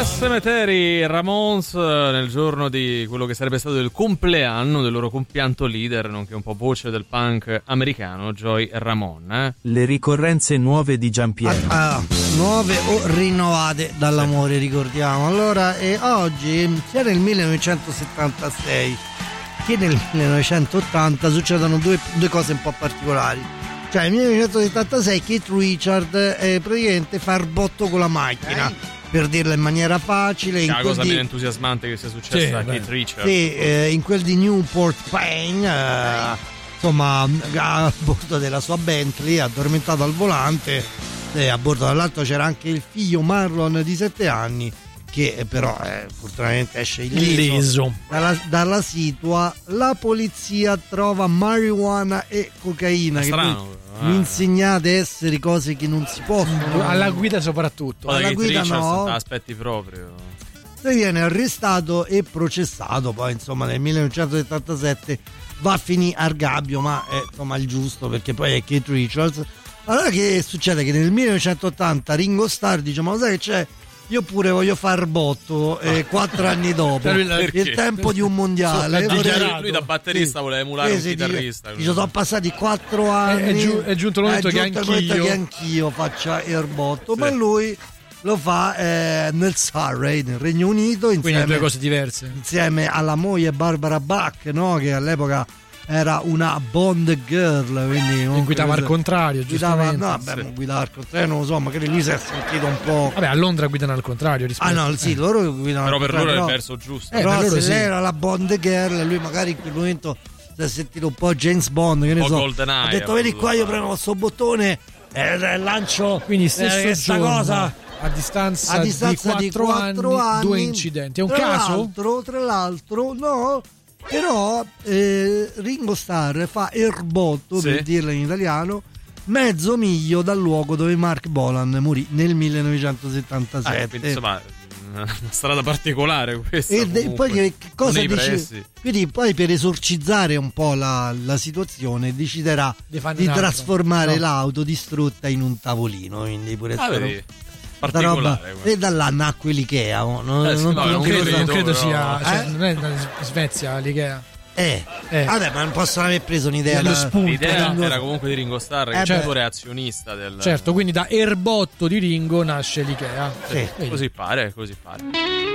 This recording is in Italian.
Pet Sematary, Ramones, nel giorno di quello che sarebbe stato il compleanno del loro compianto leader, nonché un po' voce del punk americano, Joey Ramone. Le ricorrenze nuove di Giampiero. Nuove o rinnovate dall'amore, ricordiamo. Allora, oggi, sia nel 1976 che nel 1980, succedono due cose un po' particolari. Cioè, nel 1976 Keith Richards praticamente fa il botto con la macchina, per dirla in maniera facile. La cosa meno entusiasmante che sia successa a Keith Richards. Sì, in quel di Newport Paine, insomma, a bordo della sua Bentley, addormentato al volante. A bordo dall'altro c'era anche il figlio Marlon di 7 anni, che però fortunatamente esce illeso dalla situa. La polizia trova marijuana e cocaina. Strano, mi insegnate a essere cose che non si possono. Alla guida soprattutto. Alla guida no. Aspetti proprio. Poi viene arrestato e processato. Poi insomma nel 1977 va a finire al gabbio, ma è insomma il giusto, perché poi è Keith Richards. Allora che succede? Che nel 1980 Ringo Starr dice: ma lo sai che c'è? Io pure voglio far botto 4 anni dopo, il tempo di un mondiale. Lui da batterista voleva emulare un chitarrista. Sono passati 4 anni. È giunto il momento che anch'io faccia il botto, ma lui lo fa nel Surrey, nel Regno Unito, quindi due cose diverse, insieme alla moglie Barbara Bach, no? Che all'epoca era una Bond girl, quindi guidava al contrario, giustamente. Guidava al contrario, non lo so, magari lui si è sentito un po'. Vabbè, a Londra guidano al contrario rispetto. Sì, loro guidano. Però per loro è il verso giusto. Però per loro se lei era la Bond girl, lui magari in quel momento si è sentito un po' James Bond, che ne so. GoldenEye, ha detto: vedi qua, io prendo questo bottone e lancio. Quindi stesso questa cosa. A distanza di 4 anni, 2 incidenti. È un caso? Tra l'altro, no. Però Ringo Starr fa erbotto, per dirla in italiano, mezzo miglio dal luogo dove Mark Bolan morì nel 1977. Quindi, insomma, una strada particolare questa. Poi che cosa dice? Quindi poi, per esorcizzare un po' la situazione, deciderà di trasformare l'auto distrutta in un tavolino. Quindi pure roba, e da là nacque l'Ikea. Non credo sia, cioè, non è in Svezia l'Ikea. Vabbè, ma non possono aver preso un'idea. L'idea era comunque di Ringo Starr, che è pure azionista del. Certo, quindi da erbotto di Ringo nasce l'Ikea. Così pare.